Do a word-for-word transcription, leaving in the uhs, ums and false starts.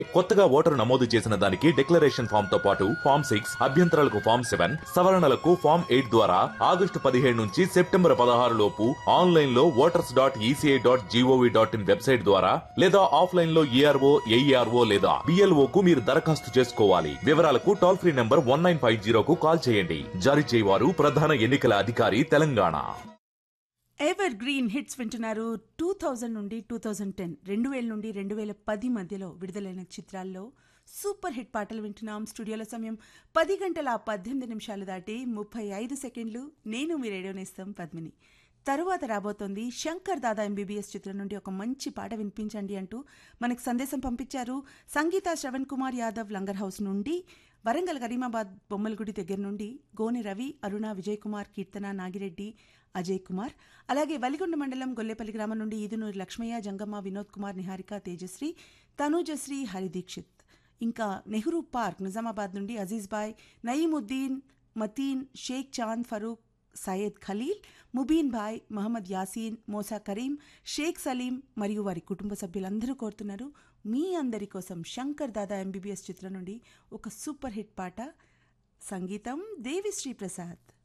కొత్తగా ఓటరు నమోదు చేసిన దానికి డిక్లరేషన్ ఫామ్ తో పాటు ఫామ్ సిక్స్ అభ్యంతరాలకు ఫామ్ సెవెన్ సవరణలకు ఫామ్ ఎయిట్ ద్వారా ఆగస్టు పదిహేడు నుంచి సెప్టెంబర్ పదహారు లోపు ఆన్లైన్ లో voters dot ECI dot GOV dot in website ద్వారా లేదా ఆఫ్లైన్ లో ఈఆర్ఓ ఏఈఆర్ఓ లేదా బిఎల్ఓ కు మీరు దరఖాస్తు చేసుకోవాలి. వివరాలకు toll free number one nine five జీరోకు call చేయండి. జారీ చేయవారు ప్రధాన ఎన్నికల అధికారి తెలంగాణ. ఎవర్ గ్రీన్ హిట్స్ వింటున్నారు. టూ థౌజండ్ నుండి టూ థౌజండ్ టెన్ రెండు వేల నుండి రెండు వేల పది మధ్యలో విడుదలైన చిత్రాల్లో సూపర్ హిట్ పాటలు వింటున్నాం. స్టూడియోలో సమయం పది గంటల పద్దెనిమిది నిమిషాలు దాటి ముప్పై ఐదు సెకండ్లు. నేను మీ రేడియో నేస్తం పద్మిని. తరువాత రాబోతోంది శంకర్ దాదా ఎంబీబీఎస్ చిత్రం నుండి ఒక మంచి పాట వినిపించండి అంటూ మనకు సందేశం పంపించారు. సంగీత శ్రవణ్ కుమార్ యాదవ్ లంగర్ హౌస్ నుండి, వరంగల్ కరీమాబాద్ బొమ్మలగుడి దగ్గర నుండి గోనె రవి, అరుణ, విజయ్ కుమార్, కీర్తన, నాగిరెడ్డి, అజయ్ కుమార్, అలాగే వలిగొండ మండలం గొల్లేపల్లి గ్రామం నుండి ఈదునూరి లక్ష్మయ్య, జంగమ్మ, వినోద్ కుమార్, నిహారిక, తేజశ్రీ, తనూజశ్రీ, హరిదీక్షిత్, ఇంకా నెహ్రూ పార్క్ నిజామాబాద్ నుండి అజీజ్ బాయ్, నయీముద్దీన్, మతీన్, షేక్ చాంద్, ఫరూక్, సయ్యద్ ఖలీల్, ముబీన్ భాయ్, మహమ్మద్ యాసీన్, మోసా కరీం, షేక్ సలీం మరియు వారి కుటుంబ సభ్యులందరూ కోరుతున్నారు మీ అందరి కోసం శంకర్ దాదా ఎంబీబీఎస్ చిత్రం నుండి ఒక సూపర్ హిట్ పాట. సంగీతం దేవిశ్రీ ప్రసాద్.